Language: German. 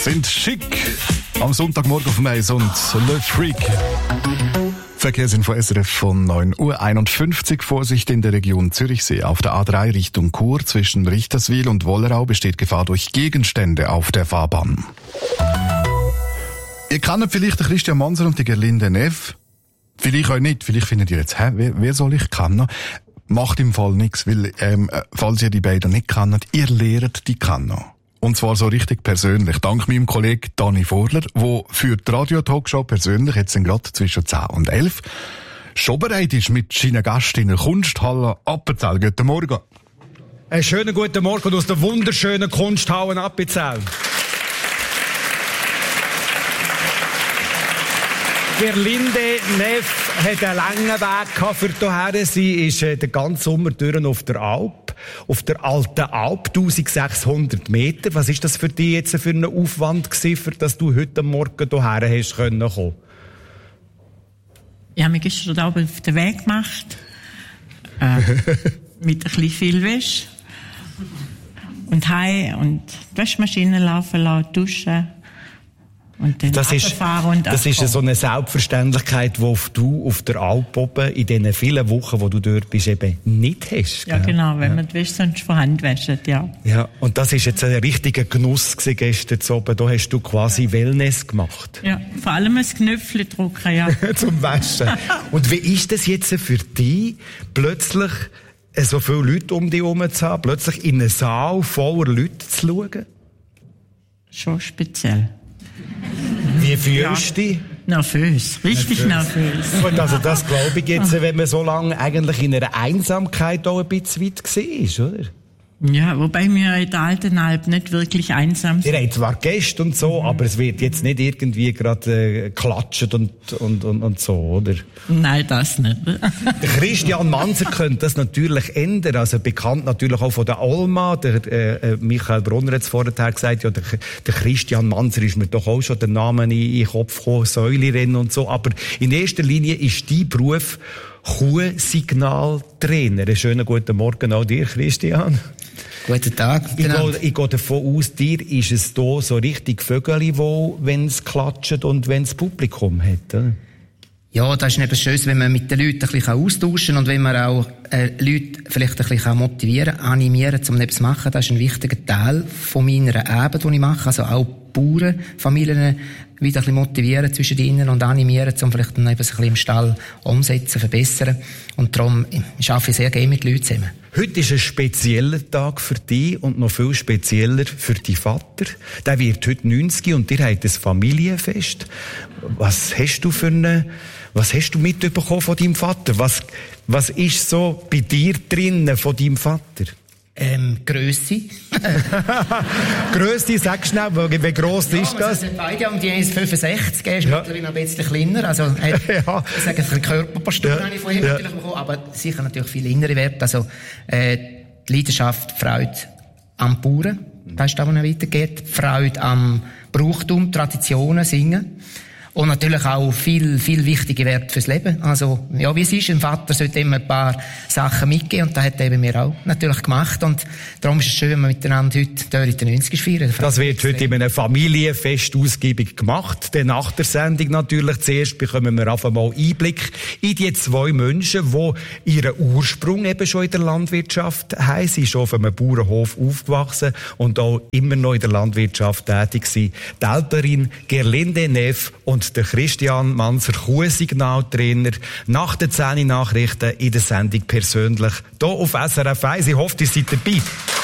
sind schick. Am Sonntagmorgen auf Mais und Le Freak. Verkehrsinfo SRF von 9:51 Uhr. Vorsicht in der Region Zürichsee. Auf der A3 Richtung Chur zwischen Richterswil und Wollerau besteht Gefahr durch Gegenstände auf der Fahrbahn. Ihr kennt vielleicht den Christian Manser und die Gerlinde Neff. Vielleicht auch nicht. Vielleicht findet ihr jetzt, wer soll ich kennen? Macht im Fall nichts, weil, falls ihr die beiden nicht kennt, ihr lernt die kennen. Und zwar so richtig persönlich. Dank meinem Kollegen Dani Vorler, der für die Radio-Talkshow persönlich jetzt gerade zwischen 10 und 11 schon bereit ist mit seinen Gästen in der Kunsthalle Appenzell. Guten Morgen. Einen schönen guten Morgen aus der wunderschönen Kunsthalle Appenzell. Gerlinde Neff hat einen langen Weg gehabt für hierher. Sie ist den ganzen Sommer durch auf der Alp, auf der alten Alp, 1600 Meter. Was ist das für dich jetzt für einen Aufwand gewesen, für dass du heute Morgen hierher hast kommen? Ich habe mich gestern Abend auf den Weg gemacht. Mit ein bisschen viel Wäsche. Und heim und die Waschmaschine laufen lassen, duschen. Und dann das ist so eine Selbstverständlichkeit, die du auf der Alp oben in diesen vielen Wochen, wo du dort bist, eben nicht hast. Ja, genau, wenn man die Wäsche sonst von Hand wäscht, ja. Ja, und das ist jetzt ein richtiger Genuss gewesen gestern oben. Da hast du quasi Wellness gemacht. Ja, vor allem ein Knöpfchen drücken, ja. Zum Waschen. Und wie ist das jetzt für dich, plötzlich so viele Leute um dich herum zu haben, plötzlich in einen Saal voller Leute zu schauen? Schon speziell. Wie fühlst du dich? Nervös, richtig nervös. Und also das glaube ich jetzt, wenn man so lange eigentlich in einer Einsamkeit auch ein bisschen weit war, oder? Ja, wobei wir in der alten Alp nicht wirklich einsam sind. Ihr habt zwar Gäste und so, aber es wird jetzt nicht irgendwie gerade klatscht und so, oder? Nein, das nicht. Der Christian Manser könnte das natürlich ändern, also bekannt natürlich auch von der Alma, der Michael Brunner hat es vorher gesagt, ja, der Christian Manser ist mir doch auch schon der Name in den Kopf gekommen, Säulirennen und so, aber in erster Linie ist dein Beruf Kuhsignaltrainer. Einen schönen guten Morgen auch dir, Christian. Guten Tag. Ich gehe davon aus, dir ist es hier so richtig Vögel, wenn es klatscht und wenn es Publikum hat, oder? Ja, das ist etwas Schönes, wenn man mit den Leuten ein bisschen austauschen kann und wenn man auch Leute vielleicht ein bisschen motivieren kann, animieren, um etwas zu machen. Das ist ein wichtiger Teil von meiner Arbeit, die ich mache. Also auch Bauernfamilien wieder ein bisschen motivieren zwischen ihnen und animieren, um vielleicht dann eben ein bisschen im Stall umsetzen, verbessern. Und darum arbeite ich sehr gerne mit Leuten zusammen. Heute ist ein spezieller Tag für dich und noch viel spezieller für deinen Vater. Der wird heute 90 und ihr habt ein Familienfest. Was hast du mitbekommen von deinem Vater? Was ist so bei dir drinnen von deinem Vater? Grösse. Grösse, sag schnell, wie gross ist das? Also beide um die 1,65, er ist mittlerweile noch ein bisschen kleiner, also hat, ich sage, eine Körperpostur habe ich von ihm natürlich bekommen, aber sicher natürlich viel innere Werte, also die Leidenschaft, die Freude am Bauern, das ist das, was er weitergeht, die Freude am Brauchtum, Traditionen, Singen. Und natürlich auch viel wichtige Werte fürs Leben. Also, ja, wie es ist, ein Vater sollte immer ein paar Sachen mitgeben und das hat er eben mir auch natürlich gemacht. Und darum ist es schön, wenn wir miteinander heute den 90 feiern. Das wird heute in einem Familienfest ausgiebig gemacht. Dann nach der Sendung natürlich. Zuerst bekommen wir einfach mal Einblick in die zwei Menschen, die ihren Ursprung eben schon in der Landwirtschaft haben. Sie sind schon auf einem Bauernhof aufgewachsen und auch immer noch in der Landwirtschaft tätig sind. Die Älterin Gerlinde Neff und der Christian Manser, Kuhsignaltrainer, nach den 10 Nachrichten in der Sendung persönlich hier auf SRF 1. Ich hoffe, ihr seid dabei.